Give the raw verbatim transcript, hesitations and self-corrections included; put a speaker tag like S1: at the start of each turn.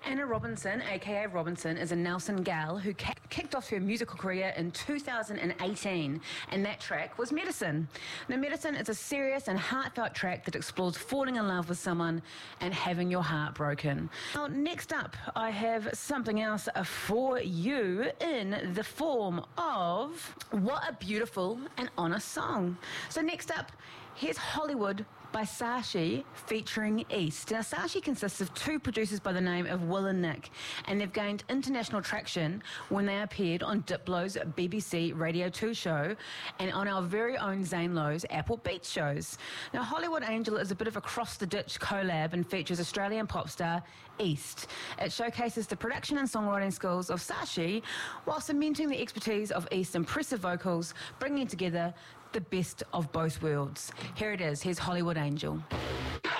S1: Anna Robinson, aka Robinson, is a Nelson gal who ca- kicked off her musical career in two thousand eighteen, and that track was Medicine. Now, Medicine is a serious and heartfelt track that explores falling in love with someone and having your heart broken. Now, next up, I have something else for you in the form of What a Beautiful and Honest Song. So next up, here's Hollywood by Sashi featuring East. Now, Sashi consists of two producers by the name of Will and Nick, and they've gained international traction when they appeared on Diplo's B B C Radio two show and on our very own Zane Lowe's Apple Beats shows. Now, Hollywood Angel is a bit of a cross-the-ditch collab and features Australian pop star East. It showcases the production and songwriting skills of Sashi while cementing the expertise of East's impressive vocals, bringing together the best of both worlds. Here it is. Here's Hollywood Angel.